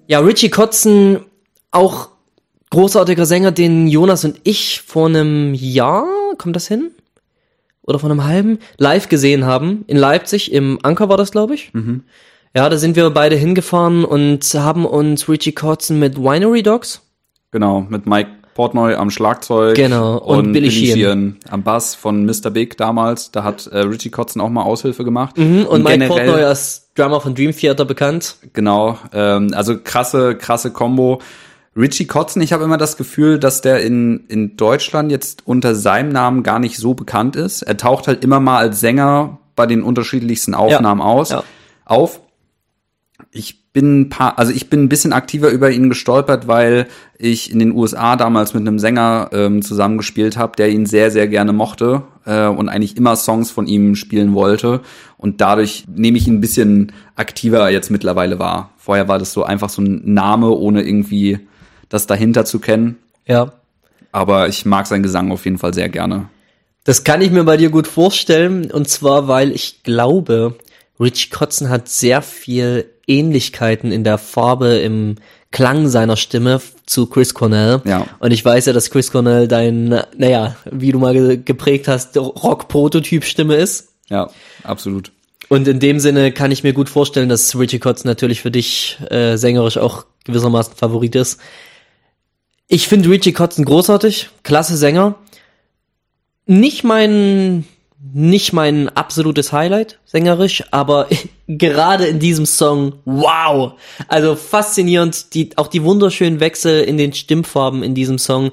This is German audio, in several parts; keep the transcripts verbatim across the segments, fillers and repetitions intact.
Ja, Richie Kotzen, auch großartiger Sänger, den Jonas und ich vor einem Jahr, kommt das hin? Oder vor einem halben, live gesehen haben. In Leipzig, im Anker war das, glaube ich. Mhm. Ja, da sind wir beide hingefahren und haben uns Richie Kotzen mit Winery Dogs. Genau, mit Mike Portnoy am Schlagzeug. Genau, und, und Billy Billy Sheehan Sheehan am Bass von Mister Big damals. Da hat äh, Richie Kotzen auch mal Aushilfe gemacht. Mhm, und, und Mike generell, Portnoy als Drummer von Dream Theater bekannt. Genau, ähm, also krasse, krasse Kombo. Richie Kotzen, ich habe immer das Gefühl, dass der in in Deutschland jetzt unter seinem Namen gar nicht so bekannt ist. Er taucht halt immer mal als Sänger bei den unterschiedlichsten Aufnahmen ja, aus ja. auf. Ich bin ein paar, also ich bin ein bisschen aktiver über ihn gestolpert, weil ich in den U S A damals mit einem Sänger ähm, zusammengespielt habe, der ihn sehr, sehr gerne mochte äh, und eigentlich immer Songs von ihm spielen wollte. Und dadurch nehme ich ihn ein bisschen aktiver jetzt mittlerweile wahr. Vorher war das so einfach so ein Name, ohne irgendwie das dahinter zu kennen. Ja. Aber ich mag seinen Gesang auf jeden Fall sehr gerne. Das kann ich mir bei dir gut vorstellen. Und zwar, weil ich glaube, Richie Kotzen hat sehr viel Ähnlichkeiten in der Farbe, im Klang seiner Stimme zu Chris Cornell. Ja. Und ich weiß ja, dass Chris Cornell dein, naja, wie du mal ge- geprägt hast, Rock-Prototyp-Stimme ist. Ja, absolut. Und in dem Sinne kann ich mir gut vorstellen, dass Richie Kotzen natürlich für dich äh, sängerisch auch gewissermaßen Favorit ist. Ich finde Richie Kotzen großartig, klasse Sänger. Nicht mein nicht mein absolutes Highlight sängerisch, aber gerade in diesem Song, wow! Also faszinierend, die auch die wunderschönen Wechsel in den Stimmfarben in diesem Song.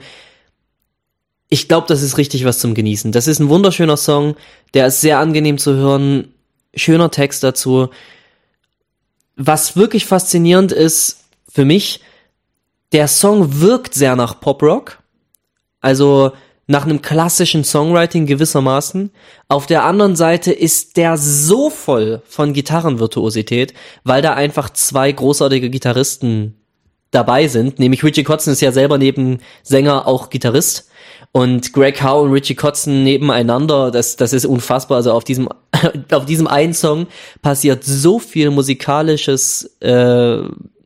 Ich glaube, das ist richtig was zum Genießen. Das ist ein wunderschöner Song, der ist sehr angenehm zu hören, schöner Text dazu. Was wirklich faszinierend ist für mich, der Song wirkt sehr nach Pop-Rock, also nach einem klassischen Songwriting gewissermaßen. Auf der anderen Seite ist der so voll von Gitarrenvirtuosität, weil da einfach zwei großartige Gitarristen dabei sind. Nämlich Richie Kotzen ist ja selber neben Sänger auch Gitarrist. Und Greg Howe und Richie Kotzen nebeneinander, das, das ist unfassbar. Also auf diesem, auf diesem einen Song passiert so viel musikalisches, äh,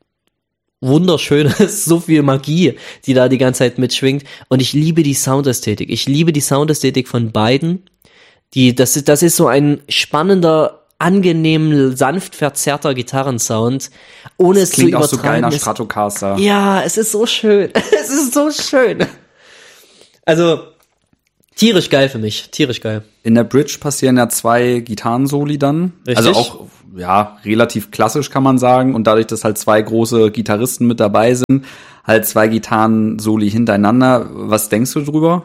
Wunderschönes, so viel Magie, die da die ganze Zeit mitschwingt. Und ich liebe die Soundästhetik. Ich liebe die Soundästhetik von beiden. Die, das, das ist so ein spannender, angenehm, sanft verzerrter Gitarrensound, ohne es zu übertreiben. Klingt auch so geil nach Stratocaster. Ja, es ist so schön. Es ist so schön. Also, tierisch geil für mich. Tierisch geil. In der Bridge passieren ja zwei Gitarrensoli dann. Richtig. Also auch, ja, relativ klassisch kann man sagen. Und dadurch, dass halt zwei große Gitarristen mit dabei sind, halt zwei Gitarrensoli hintereinander. Was denkst du drüber?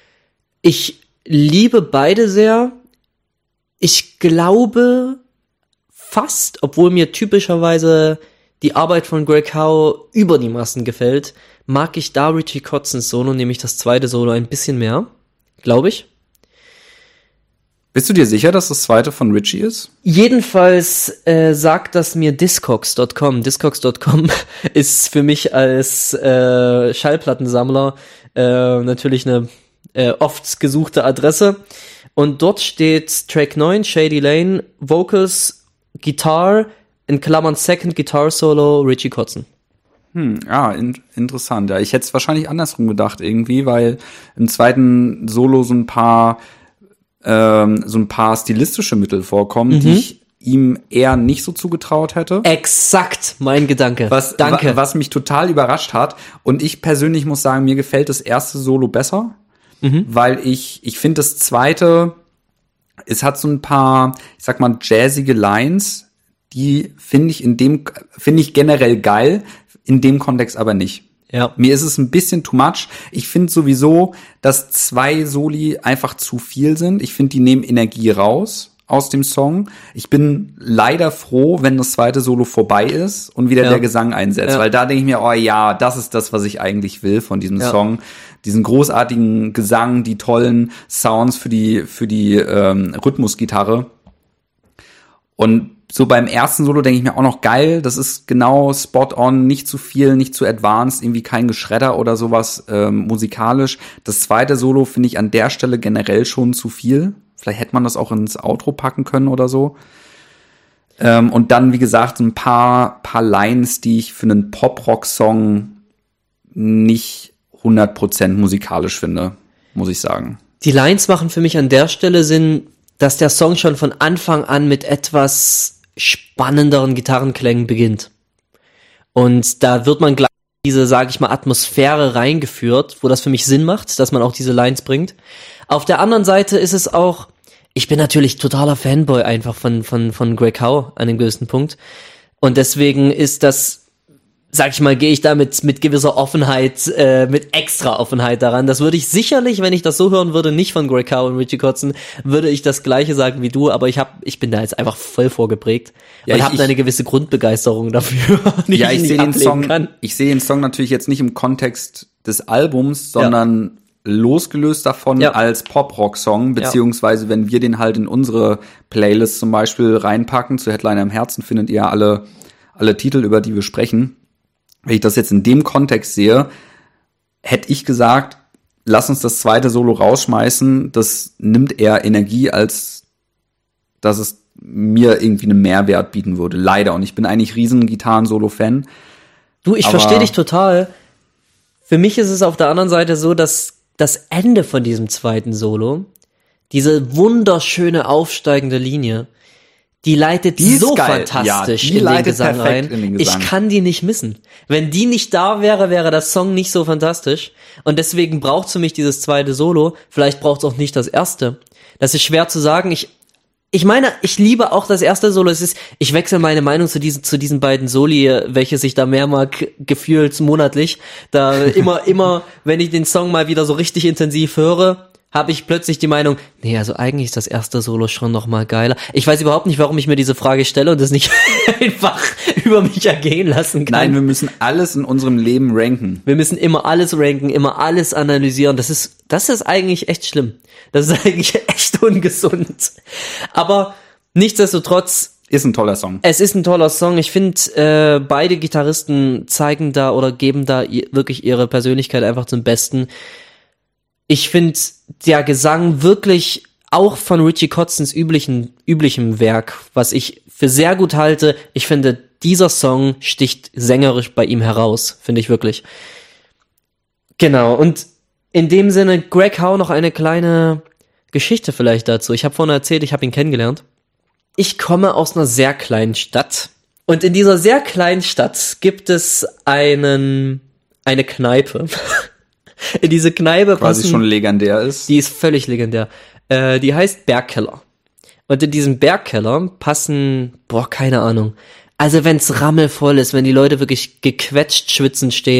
Ich liebe beide sehr. Ich glaube fast, obwohl mir typischerweise die Arbeit von Greg Howe über die Massen gefällt, mag ich da Richie Kotzens Solo, nämlich das zweite Solo, ein bisschen mehr. Glaube ich. Bist du dir sicher, dass das zweite von Richie ist? Jedenfalls äh, sagt das mir Discogs Punkt com. Discogs Punkt com ist für mich als äh, Schallplattensammler äh, natürlich eine äh, oft gesuchte Adresse. Und dort steht Track neun, Shady Lane, Vocals, Guitar, in Klammern Second Guitar Solo, Richie Kotzen. Hm, ja, in, interessant. Ja, ich hätte es wahrscheinlich andersrum gedacht irgendwie, weil im zweiten Solo so ein paar ähm, so ein paar stilistische Mittel vorkommen, mhm. die ich ihm eher nicht so zugetraut hätte. Exakt, mein Gedanke. Was, Danke. Wa, was mich total überrascht hat. Und ich persönlich muss sagen, mir gefällt das erste Solo besser, mhm. weil ich ich finde das zweite, es hat so ein paar, ich sag mal, jazzige Lines, die finde ich in dem finde ich generell geil. In dem Kontext aber nicht. Ja. Mir ist es ein bisschen too much. Ich finde sowieso, dass zwei Soli einfach zu viel sind. Ich finde, die nehmen Energie raus aus dem Song. Ich bin leider froh, wenn das zweite Solo vorbei ist und wieder ja. der Gesang einsetzt. Ja. Weil da denke ich mir, oh ja, das ist das, was ich eigentlich will von diesem ja. Song. Diesen großartigen Gesang, die tollen Sounds für die, für die ähm, Rhythmusgitarre. Und so beim ersten Solo denke ich mir auch noch geil, das ist genau spot on, nicht zu viel, nicht zu advanced, irgendwie kein Geschredder oder sowas ähm, musikalisch. Das zweite Solo finde ich an der Stelle generell schon zu viel. Vielleicht hätte man das auch ins Outro packen können oder so. Ähm, und dann, wie gesagt, ein paar, paar Lines, die ich für einen Pop-Rock-Song nicht hundert Prozent musikalisch finde, muss ich sagen. Die Lines machen für mich an der Stelle Sinn, dass der Song schon von Anfang an mit etwas spannenderen Gitarrenklängen beginnt. Und da wird man gleich diese, sage ich mal, Atmosphäre reingeführt, wo das für mich Sinn macht, dass man auch diese Lines bringt. Auf der anderen Seite ist es auch, ich bin natürlich totaler Fanboy einfach von von von Greg Howe an einem gewissen Punkt. Und deswegen ist das, sag ich mal, gehe ich da mit, mit gewisser Offenheit, äh, mit extra Offenheit daran. Das würde ich sicherlich, wenn ich das so hören würde, nicht von Greg Howe und Richie Kotzen, würde ich das Gleiche sagen wie du, aber ich hab, ich bin da jetzt einfach voll vorgeprägt. Ja, weil ich habe eine gewisse Grundbegeisterung dafür, die ja, ich, ich sehe den Song, kann. Ich sehe den Song natürlich jetzt nicht im Kontext des Albums, sondern ja. losgelöst davon ja. als Pop-Rock-Song, beziehungsweise ja. wenn wir den halt in unsere Playlist zum Beispiel reinpacken, zu Headliner im Herzen findet ihr alle, alle Titel, über die wir sprechen. Wenn ich das jetzt in dem Kontext sehe, hätte ich gesagt, lass uns das zweite Solo rausschmeißen. Das nimmt eher Energie, als dass es mir irgendwie einen Mehrwert bieten würde. Leider. Und ich bin eigentlich riesen Gitarren-Solo-Fan. Du, ich verstehe dich total. Für mich ist es auf der anderen Seite so, dass das Ende von diesem zweiten Solo, diese wunderschöne aufsteigende Linie, die leitet die so geil. fantastisch ja, die in, leitet den Gesang rein. in den Gesang. Ich kann die nicht missen. Wenn die nicht da wäre, wäre das Song nicht so fantastisch. Und deswegen braucht es für mich dieses zweite Solo. Vielleicht braucht es auch nicht das erste. Das ist schwer zu sagen. Ich ich meine, ich liebe auch das erste Solo. Es ist, ich wechsle meine Meinung zu diesen zu diesen beiden Soli, welche ich da mehrmals gefühlt monatlich. Da immer immer, wenn ich den Song mal wieder so richtig intensiv höre, habe ich plötzlich die Meinung, nee, also eigentlich ist das erste Solo schon noch mal geiler. Ich weiß überhaupt nicht, warum ich mir diese Frage stelle und das nicht einfach über mich ergehen lassen kann. Nein, wir müssen alles in unserem Leben ranken. Wir müssen immer alles ranken, immer alles analysieren. Das ist, das ist eigentlich echt schlimm. Das ist eigentlich echt ungesund. Aber nichtsdestotrotz ist ein toller Song. Es ist ein toller Song. Ich finde, äh, beide Gitarristen zeigen da oder geben da wirklich ihre Persönlichkeit einfach zum Besten. Ich finde der Gesang wirklich auch von Richie Kotzens üblichen, üblichem Werk, was ich für sehr gut halte. Ich finde, dieser Song sticht sängerisch bei ihm heraus, finde ich wirklich. Genau, und in dem Sinne, Greg Howe, noch eine kleine Geschichte vielleicht dazu. Ich habe vorhin erzählt, ich habe ihn kennengelernt. Ich komme aus einer sehr kleinen Stadt. Und in dieser sehr kleinen Stadt gibt es einen, eine Kneipe. In diese Kneipe quasi passen, schon legendär ist. Die ist völlig legendär. Äh, die heißt Bergkeller. Und in diesem Bergkeller passen, boah, keine Ahnung. Also wenn's rammelvoll ist, wenn die Leute wirklich gequetscht schwitzend stehen,